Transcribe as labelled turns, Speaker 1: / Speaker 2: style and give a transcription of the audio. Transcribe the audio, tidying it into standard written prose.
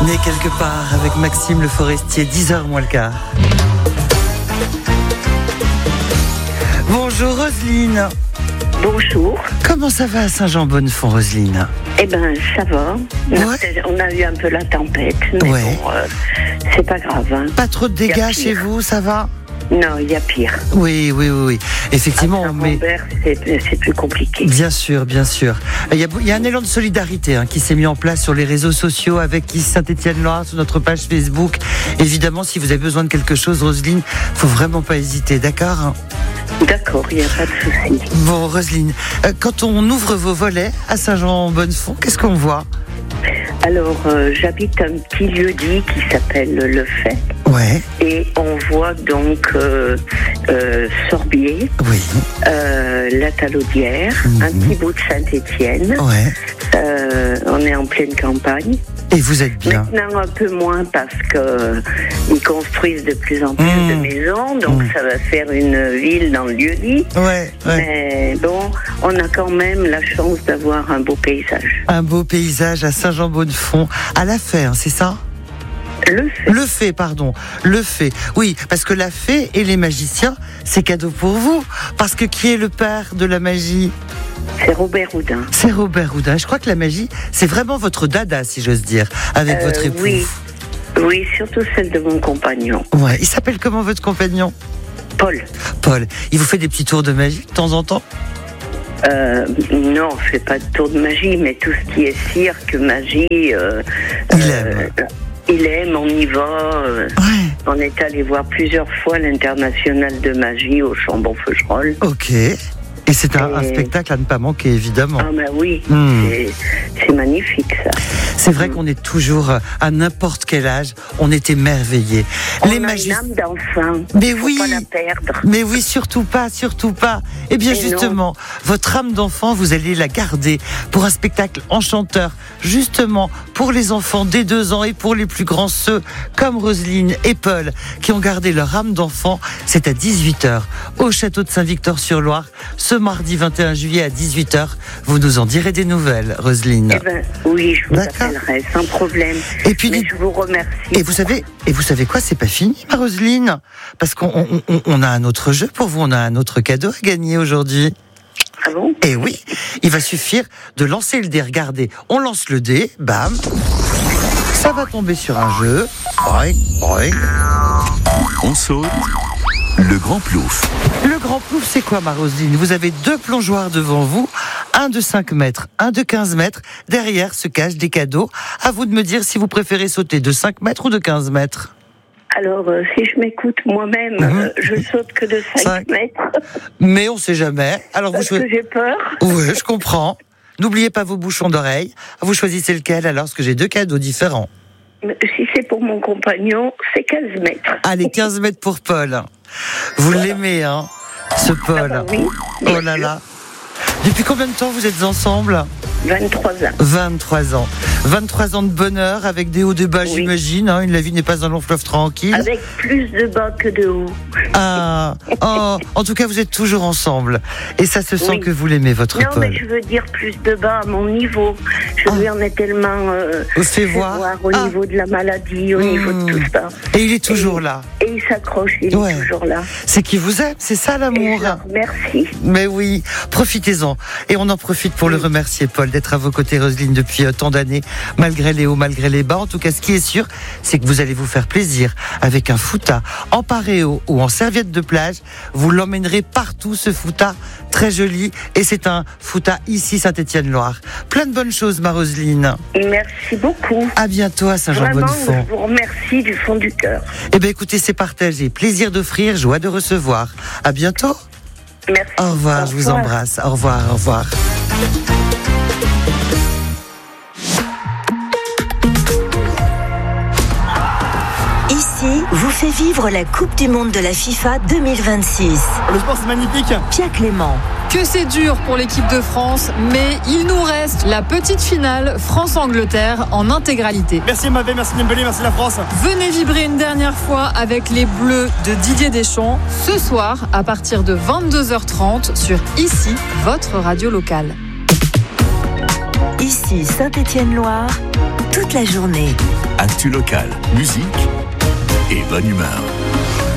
Speaker 1: Né quelque part avec Maxime Le Forestier, 10h moins le quart. Bonjour Roselyne.
Speaker 2: Bonjour.
Speaker 1: Comment ça va à Saint-Jean-Bonnefond, Roselyne?
Speaker 2: Eh ben, ça va.
Speaker 1: Ouais.
Speaker 2: On a eu un peu la tempête, mais
Speaker 1: Ouais.
Speaker 2: bon, c'est pas grave. Hein.
Speaker 1: Pas trop de
Speaker 2: Il y a
Speaker 1: dégâts
Speaker 2: pire.
Speaker 1: chez vous, ça va?
Speaker 2: Non, il y a pire.
Speaker 1: Oui. Effectivement, mais
Speaker 2: Saint-Rambert, c'est plus compliqué.
Speaker 1: bien sûr. Il y a un élan de solidarité qui s'est mis en place sur les réseaux sociaux avec Saint-Étienne-Loire, sur notre page Facebook. Évidemment, si vous avez besoin de quelque chose, Roselyne, faut vraiment pas hésiter, d'accord?
Speaker 2: D'accord, il n'y a pas de souci.
Speaker 1: Bon, Roselyne, quand on ouvre vos volets à Saint-Jean-Bonnefond, qu'est-ce qu'on voit?
Speaker 2: Alors, j'habite un petit lieu-dit qui s'appelle Le Fait.
Speaker 1: Ouais,
Speaker 2: Et on voit donc Sorbier,
Speaker 1: oui,
Speaker 2: la Talaudière, un petit bout de Saint-Étienne.
Speaker 1: ouais.
Speaker 2: On est en pleine campagne.
Speaker 1: Et vous êtes bien.
Speaker 2: Maintenant un peu moins parce que ils construisent de plus en plus de maisons, donc ça va faire une ville dans le lieu-dit.
Speaker 1: Ouais.
Speaker 2: Mais bon, on a quand même la chance d'avoir un beau paysage.
Speaker 1: Un beau paysage à Saint-Jean-Bonnefond, à la Fée, c'est ça? Le Fait. Oui, parce que la Fée et les magiciens, c'est cadeau pour vous. Parce que qui est le père de la magie?
Speaker 2: C'est Robert Houdin.
Speaker 1: C'est Robert Houdin. Je crois que la magie, c'est vraiment votre dada, si j'ose dire, avec votre époux.
Speaker 2: Oui, surtout celle de mon compagnon.
Speaker 1: Ouais. Il s'appelle comment votre compagnon?
Speaker 2: Paul.
Speaker 1: Il vous fait des petits tours de magie de temps en temps?
Speaker 2: Non, je fais pas de tour de magie, mais tout ce qui est cirque, magie, il aime, on y va.
Speaker 1: Ouais.
Speaker 2: On est allé voir plusieurs fois l'International de magie au Chambon-Feugerolles.
Speaker 1: Ok. Et c'est un spectacle à ne pas manquer, évidemment.
Speaker 2: Ah ben oui, c'est magnifique ça.
Speaker 1: C'est vrai qu'on est toujours, à n'importe quel âge, on est émerveillé.
Speaker 2: On a une âme d'enfant.
Speaker 1: Mais
Speaker 2: faut
Speaker 1: oui,
Speaker 2: pas la perdre.
Speaker 1: mais oui, surtout pas. Eh bien, justement, votre âme d'enfant, vous allez la garder pour un spectacle enchanteur, justement pour les enfants dès 2 ans et pour les plus grands, ceux comme Roselyne et Paul, qui ont gardé leur âme d'enfant. C'est à 18h au château de Saint-Victor-sur-Loire, ce mardi 21 juillet à 18h. Vous nous en direz des nouvelles, Roselyne.
Speaker 2: Eh ben, oui, je vous appellerai sans problème.
Speaker 1: Et puis,
Speaker 2: je vous remercie.
Speaker 1: Et vous savez quoi, c'est pas fini, ma Roselyne, parce qu'on a un autre jeu pour vous, on a un autre cadeau à gagner aujourd'hui.
Speaker 2: Ah bon?
Speaker 1: Et oui, il va suffire de lancer le dé. Regardez, on lance le dé, bam, ça va tomber sur un jeu.
Speaker 3: On saute. Le grand plouf.
Speaker 1: Le grand plouf, c'est quoi, ma Roselyne? Vous avez 2 plongeoires devant vous, un de 5 mètres, un de 15 mètres. Derrière se cachent des cadeaux. À vous de me dire si vous préférez sauter de 5 mètres ou de 15 mètres.
Speaker 2: Alors, si je m'écoute moi-même, je saute que de 5 mètres.
Speaker 1: Mais on sait jamais. Alors
Speaker 2: parce que j'ai peur.
Speaker 1: Oui, je comprends. N'oubliez pas vos bouchons d'oreilles. Vous choisissez lequel alors, parce que j'ai 2 cadeaux différents.
Speaker 2: Si c'est pour mon compagnon, c'est 15 mètres.
Speaker 1: Allez, 15 mètres pour Paul. Vous l'aimez, ce Paul.
Speaker 2: Ah bah oui,
Speaker 1: oh là là. Depuis combien de temps vous êtes ensemble?
Speaker 2: 23 ans.
Speaker 1: 23 ans. 23 ans de bonheur avec des hauts, des bas, j'imagine. La vie n'est pas un long fleuve tranquille.
Speaker 2: Avec plus de bas que de hauts.
Speaker 1: En tout cas, vous êtes toujours ensemble. Et ça se sent que vous l'aimez, votre Paul.
Speaker 2: Non, mais je veux dire plus de bas à mon niveau. Je lui en ai tellement
Speaker 1: fait voir
Speaker 2: au niveau de la maladie, au niveau de tout ça.
Speaker 1: Et il est toujours là.
Speaker 2: Et il s'accroche, il est toujours là.
Speaker 1: C'est qu'il vous aime, c'est ça l'amour.
Speaker 2: Merci.
Speaker 1: Mais oui, profitez-en. Et on en profite pour le remercier, Paul, d'être à vos côtés, Roselyne, depuis tant d'années, malgré les hauts, malgré les bas. En tout cas, ce qui est sûr, c'est que vous allez vous faire plaisir avec un fouta en paréo ou en serviette de plage. Vous l'emmènerez partout, ce fouta, très joli. Et c'est un fouta ici, Saint-Étienne-Loire. Plein de bonnes choses, ma Roselyne.
Speaker 2: Merci beaucoup.
Speaker 1: À bientôt à Saint-Jean-Bonnefond.
Speaker 2: Vraiment, je vous remercie du fond du cœur.
Speaker 1: Eh bien, écoutez, c'est partagé. Plaisir d'offrir, joie de recevoir. À bientôt.
Speaker 2: Merci.
Speaker 1: Au revoir, je vous embrasse. Au revoir, au revoir.
Speaker 4: Ici, vous fait vivre la Coupe du Monde de la FIFA 2026.
Speaker 5: Le sport, c'est magnifique.
Speaker 4: Pierre Clément.
Speaker 6: Que c'est dur pour l'équipe de France, mais il nous reste la petite finale France-Angleterre en intégralité.
Speaker 5: Merci Mbappé, merci Dembélé, merci la France.
Speaker 6: Venez vibrer une dernière fois avec les Bleus de Didier Deschamps ce soir à partir de 22h30 sur Ici, votre radio locale.
Speaker 4: Ici Saint-Étienne-Loire, toute la journée.
Speaker 3: Actu locale, musique et bonne humeur.